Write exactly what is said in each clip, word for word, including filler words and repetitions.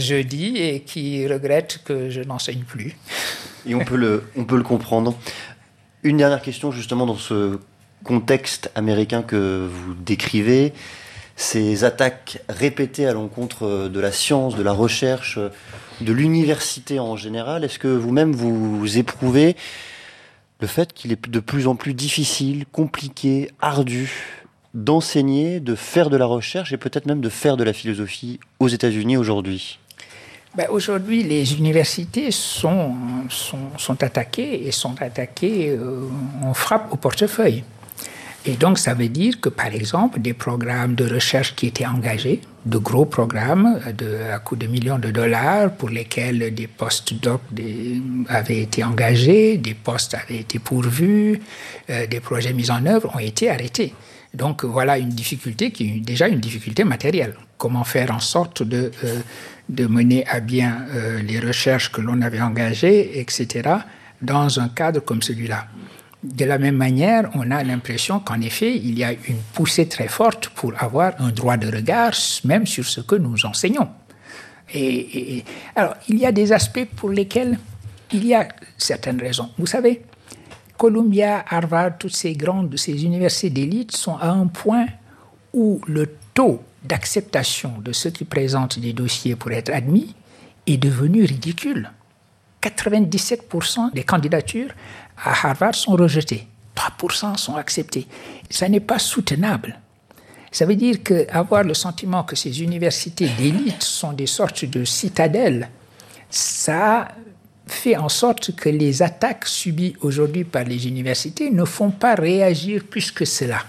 jeudi et qui regrette que je n'enseigne plus. Et on peut le, on peut le comprendre. Une dernière question justement dans ce contexte américain que vous décrivez, ces attaques répétées à l'encontre de la science, de la recherche, de l'université en général, est-ce que vous-même vous éprouvez le fait qu'il est de plus en plus difficile, compliqué, ardu d'enseigner, de faire de la recherche et peut-être même de faire de la philosophie aux États-Unis aujourd'hui? Ben, aujourd'hui, les universités sont, sont, sont attaquées et sont attaquées, euh, on frappe au portefeuille. Et donc, ça veut dire que, par exemple, des programmes de recherche qui étaient engagés, de gros programmes de, à coût de millions de dollars pour lesquels des post-docs des, avaient été engagés, des postes avaient été pourvus, euh, des projets mis en œuvre ont été arrêtés. Donc, voilà une difficulté qui est déjà une difficulté matérielle. Comment faire en sorte de, euh, de mener à bien euh, les recherches que l'on avait engagées, et cetera, dans un cadre comme celui-là. De la même manière, on a l'impression qu'en effet, il y a une poussée très forte pour avoir un droit de regard, même sur ce que nous enseignons. Et, et alors, il y a des aspects pour lesquels il y a certaines raisons. Vous savez, Columbia, Harvard, toutes ces grandes, ces universités d'élite sont à un point où le taux d'acceptation de ceux qui présentent des dossiers pour être admis est devenu ridicule. quatre-vingt-dix-sept pour cent des candidatures à Harvard sont rejetées, trois pour cent sont acceptées. Ça n'est pas soutenable. Ça veut dire qu'avoir le sentiment que ces universités d'élite sont des sortes de citadelles, ça fait en sorte que les attaques subies aujourd'hui par les universités ne font pas réagir plus que cela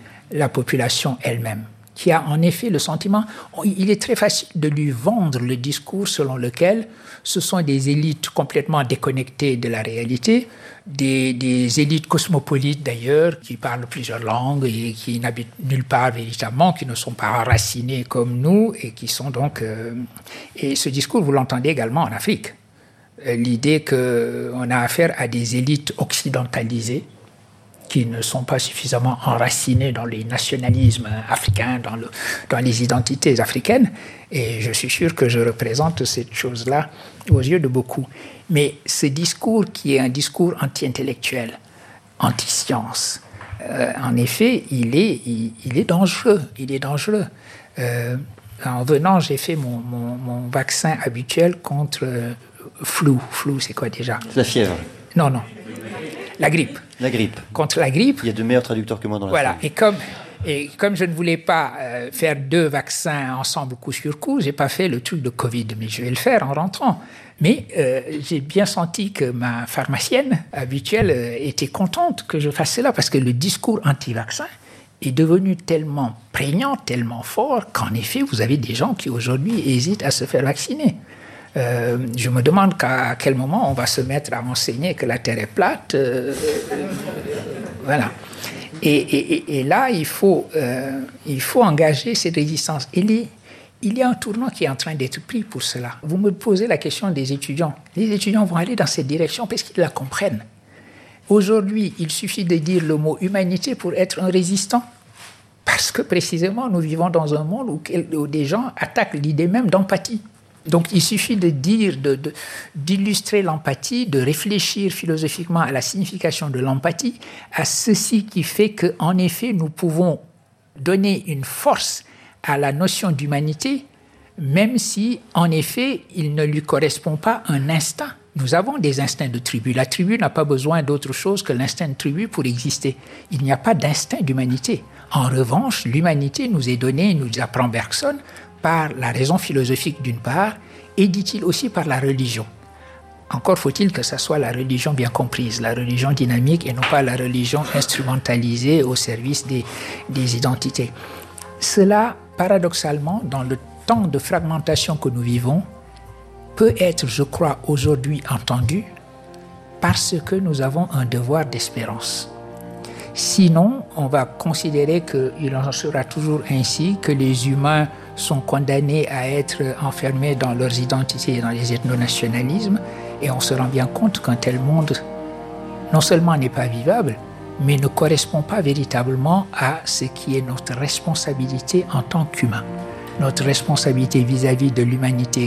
la population elle-même, qui a en effet le sentiment, il est très facile de lui vendre le discours selon lequel ce sont des élites complètement déconnectées de la réalité, des, des élites cosmopolites d'ailleurs, qui parlent plusieurs langues et qui n'habitent nulle part véritablement, qui ne sont pas enracinés comme nous et qui sont donc... Euh, et ce discours, vous l'entendez également en Afrique. Euh, l'idée qu'on a affaire à des élites occidentalisées, qui ne sont pas suffisamment enracinés dans les nationalismes africains, dans, le, dans les identités africaines. Et je suis sûr que je représente cette chose-là aux yeux de beaucoup. Mais ce discours qui est un discours anti-intellectuel, anti-science, euh, en effet, il est, il, il est dangereux. Il est dangereux. Euh, en venant, j'ai fait mon, mon, mon vaccin habituel contre euh, flou. Flou, c'est quoi déjà? La fièvre. Non, non. La grippe. La grippe. Contre la grippe. Il y a de meilleurs traducteurs que moi dans la Voilà. salle. Et comme, et comme je ne voulais pas euh, faire deux vaccins ensemble coup sur coup, j'ai pas fait le truc de Covid, mais je vais le faire en rentrant. Mais euh, j'ai bien senti que ma pharmacienne habituelle euh, était contente que je fasse cela, parce que le discours anti-vaccin est devenu tellement prégnant, tellement fort, qu'en effet, vous avez des gens qui aujourd'hui hésitent à se faire vacciner. Euh, je me demande qu'à quel moment on va se mettre à enseigner que la Terre est plate. Euh, euh, voilà. Et, et, et là, il faut, euh, il faut engager cette résistance. Et les, il y a un tournant qui est en train d'être pris pour cela. Vous me posez la question des étudiants. Les étudiants vont aller dans cette direction parce qu'ils la comprennent. Aujourd'hui, il suffit de dire le mot humanité pour être un résistant. Parce que précisément, nous vivons dans un monde où, où des gens attaquent l'idée même d'empathie. Donc, il suffit de dire, de, de, d'illustrer l'empathie, de réfléchir philosophiquement à la signification de l'empathie, à ceci qui fait qu'en effet, nous pouvons donner une force à la notion d'humanité, même si, en effet, il ne lui correspond pas un instinct. Nous avons des instincts de tribu. La tribu n'a pas besoin d'autre chose que l'instinct de tribu pour exister. Il n'y a pas d'instinct d'humanité. En revanche, l'humanité nous est donnée, nous apprend Bergson, par la raison philosophique d'une part, et dit-il aussi par la religion. Encore faut-il que ce soit la religion bien comprise, la religion dynamique et non pas la religion instrumentalisée au service des, des identités. Cela, paradoxalement, dans le temps de fragmentation que nous vivons, peut être, je crois, aujourd'hui entendu parce que nous avons un devoir d'espérance. Sinon, on va considérer qu'il en sera toujours ainsi, que les humains sont condamnés à être enfermés dans leurs identités et dans les ethnonationalismes, et on se rend bien compte qu'un tel monde, non seulement n'est pas vivable, mais ne correspond pas véritablement à ce qui est notre responsabilité en tant qu'humains. Notre responsabilité vis-à-vis de l'humanité